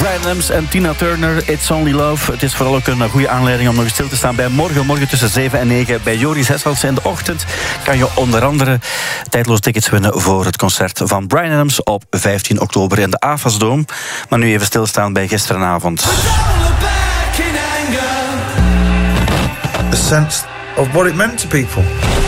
Bryan Adams en Tina Turner, It's Only Love. Het is vooral ook een goede aanleiding om nog eens stil te staan bij morgen tussen 7 en 9 bij Joris Hessels. In de ochtend kan je onder andere tijdloos tickets winnen voor het concert van Bryan Adams op 15 oktober in de Avasdome. Maar nu even stilstaan bij gisteravond. A sense of what it meant to people.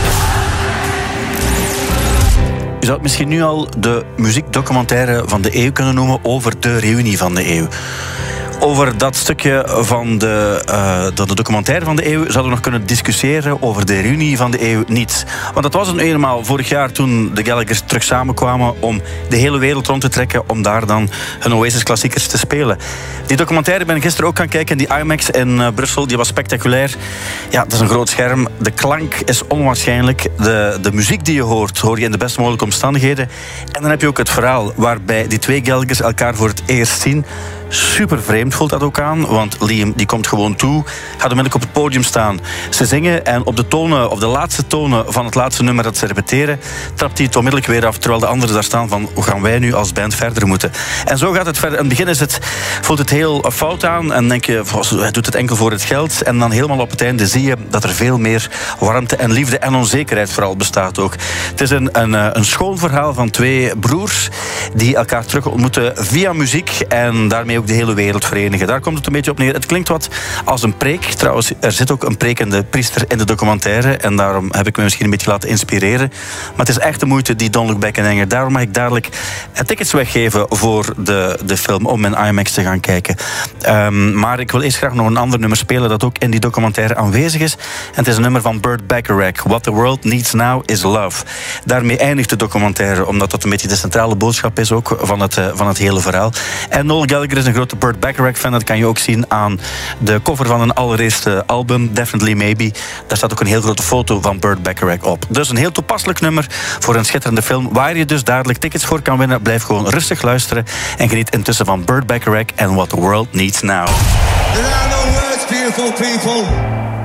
Je zou het misschien nu al de muziekdocumentaire van de eeuw kunnen noemen over de reunie van de eeuw. Over dat stukje van de documentaire van de eeuw zouden we nog kunnen discussiëren. Over de reunie van de eeuw niet. Want dat was een eenmaal vorig jaar toen de Gallaghers terug samenkwamen om de hele wereld rond te trekken om daar dan hun Oasis-klassiekers te spelen. Die documentaire ben ik gisteren ook gaan kijken in die IMAX in Brussel. Die was spectaculair. Ja, dat is een groot scherm. De klank is onwaarschijnlijk. De muziek die je hoor je in de best mogelijke omstandigheden. En dan heb je ook het verhaal waarbij die twee Gallaghers elkaar voor het eerst zien. Super vreemd voelt dat ook aan, want Liam die komt gewoon toe, gaat onmiddellijk op het podium staan. Ze zingen en op de tonen, of de laatste tonen van het laatste nummer dat ze repeteren, trapt hij het onmiddellijk weer af, terwijl de anderen daar staan van hoe gaan wij nu als band verder moeten. En zo gaat het verder. In het begin voelt het heel fout aan en denk je, hij doet het enkel voor het geld. En dan helemaal op het einde zie je dat er veel meer warmte en liefde en onzekerheid vooral bestaat ook. Het is een schoon verhaal van twee broers die elkaar terug ontmoeten via muziek en daarmee ook de hele wereld verenigen. Daar komt het een beetje op neer. Het klinkt wat als een preek. Trouwens, er zit ook een prekende priester in de documentaire en daarom heb ik me misschien een beetje laten inspireren. Maar het is echt de moeite, die Don't Look Back in Anger. Daarom mag ik dadelijk tickets weggeven voor de film om in IMAX te gaan kijken. Maar ik wil eerst graag nog een ander nummer spelen dat ook in die documentaire aanwezig is. En het is een nummer van Burt Bacharach. What the world needs now is love. Daarmee eindigt de documentaire, omdat dat een beetje de centrale boodschap is ook van het hele verhaal. En Noel Gallagher is een grote Burt Bacharach-fan. Dat kan je ook zien aan de cover van een allereerste album, Definitely Maybe. Daar staat ook een heel grote foto van Burt Bacharach op. Dus een heel toepasselijk nummer voor een schitterende film, waar je dus dadelijk tickets voor kan winnen. Blijf gewoon rustig luisteren en geniet intussen van Burt Bacharach en What the World Needs Now. There are no words, beautiful people.